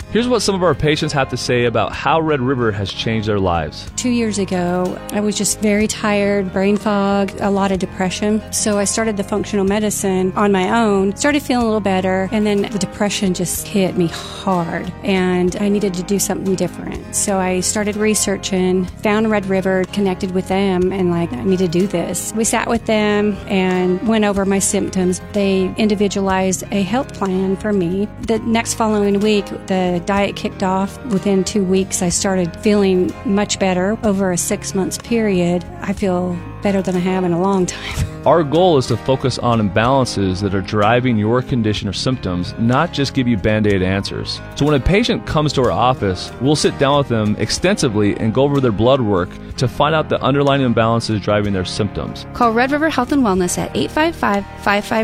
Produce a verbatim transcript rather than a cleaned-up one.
Here's what some of our patients have to say about how Red River has changed their lives. Two years ago, I was just very tired, brain fog, a lot of depression. So I started the functional medicine on my own, started feeling a little better, and then the depression just hit me hard, and I needed to do something different. So I started researching, found Red River, connected with them, and like, I need to do this. We sat with them and went over my symptoms. They individualized a health plan for me. The next following week, the diet kicked off. Within two weeks, I started feeling much better. Over a six months period, I feel better than I have in a long time. Our goal is to focus on imbalances that are driving your condition or symptoms, not just give you Band-Aid answers. So when a patient comes to our office, we'll sit down with them extensively and go over their blood work to find out the underlying imbalances driving their symptoms. Call Red River Health and Wellness at eight five five, five five